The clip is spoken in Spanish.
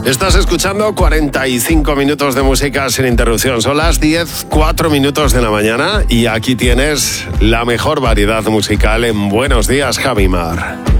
Estás escuchando 45 minutos de música sin interrupción. Son las 10:04 minutos de la mañana y aquí tienes la mejor variedad musical en Buenos Días, Javimar.